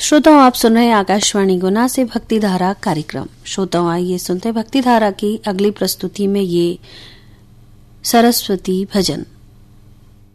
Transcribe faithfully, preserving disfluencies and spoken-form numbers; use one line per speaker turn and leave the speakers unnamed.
श्रोताओं, आप सुन रहे हैं आकाशवाणी गुना से भक्ति धारा कार्यक्रम। श्रोताओं, आइए सुनते भक्ति धारा की अगली प्रस्तुति में ये सरस्वती भजन।